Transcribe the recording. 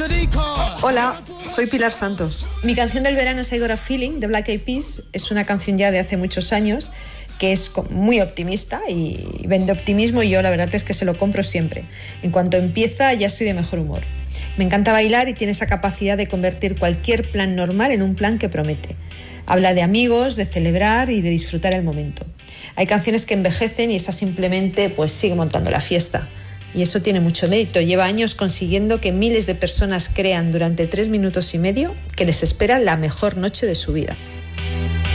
Hola, soy Pilar Santos. Mi canción del verano es I Got a Feeling, de Black Eyed Peas. Es una canción ya de hace muchos años que es muy optimista y vende optimismo, y yo la verdad es que se lo compro siempre. En cuanto empieza ya estoy de mejor humor. Me encanta bailar y tiene esa capacidad de convertir cualquier plan normal en un plan que promete. Habla de amigos, de celebrar y de disfrutar el momento. Hay canciones que envejecen y esta simplemente pues sigue montando la fiesta. Y eso tiene mucho mérito. Lleva años consiguiendo que miles de personas crean durante 3 minutos y medio que les espera la mejor noche de su vida.